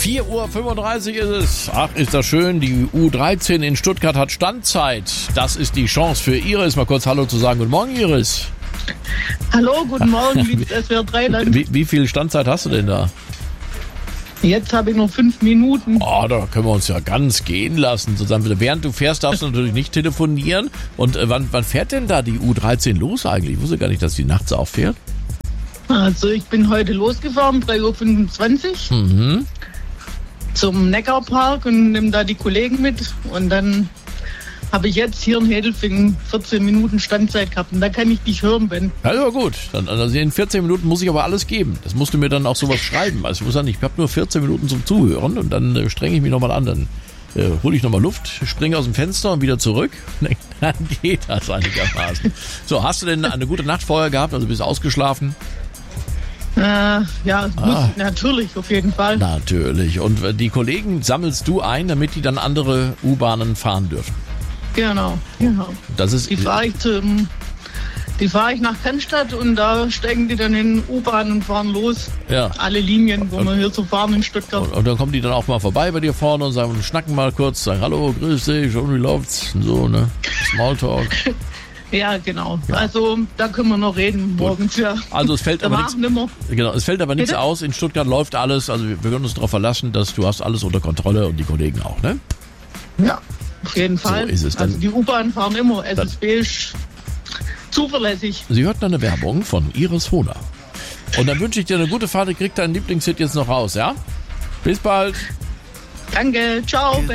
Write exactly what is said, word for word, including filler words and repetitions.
vier Uhr fünfunddreißig ist es. Ach, ist das schön. Die U dreizehn in Stuttgart hat Standzeit. Das ist die Chance für Iris, mal kurz Hallo zu sagen. Guten Morgen, Iris. Hallo, guten Morgen, liebes S W R drei Land. Wie, wie viel Standzeit hast du denn da? Jetzt habe ich noch fünf Minuten. Oh, da können wir uns ja ganz gehen lassen zusammen. Während du fährst, darfst du natürlich nicht telefonieren. Und äh, wann, wann fährt denn da die U dreizehn los eigentlich? Ich wusste gar nicht, dass die nachts auch fährt. Also ich bin heute losgefahren, drei Uhr fünfundzwanzig Mhm. zum Neckarpark und nehme da die Kollegen mit. Und dann habe ich jetzt hier in Hedelfingen vierzehn Minuten Standzeit gehabt. Und da kann ich dich hören, Ben. Also gut, dann, also in vierzehn Minuten muss ich aber alles geben. Das musst du mir dann auch sowas schreiben. Also ich muss sagen, ich habe nur vierzehn Minuten zum Zuhören und dann äh, strenge ich mich nochmal an. Dann äh, hole ich nochmal Luft, springe aus dem Fenster und wieder zurück. Dann geht das einigermaßen. So, hast du denn eine gute Nacht vorher gehabt? Also bist du ausgeschlafen? Äh, ja, Ah. muss, natürlich, auf jeden Fall. Natürlich. Und äh, die Kollegen sammelst du ein, damit die dann andere U-Bahnen fahren dürfen? Genau, genau. Das ist, Die fahre ich zum... Die fahre ich nach Cannstatt und da steigen die dann in U-Bahn und fahren los. Ja. Alle Linien, wo wir hier so fahren in Stuttgart. Und, und dann kommen die dann auch mal vorbei bei dir vorne und sagen, schnacken mal kurz, sagen Hallo, grüß dich, und wie läuft's? Und so, ne? Smalltalk. Ja, genau. Ja. Also da können wir noch reden morgens, ja. Also es fällt aber Danach nichts. nimmer. Genau, es fällt aber nichts Bitte? aus. In Stuttgart läuft alles. Also wir wir können uns darauf verlassen, dass du hast alles unter Kontrolle und die Kollegen auch, ne? Ja, auf jeden Fall. So ist es dann. Also die U-Bahn fahren immer. S S B ist zuverlässig. Sie hörten eine Werbung von Iris Hohner. Und dann wünsche ich dir eine gute Fahrt. Ich krieg deinen Lieblingshit jetzt noch raus, ja? Bis bald. Danke, ciao.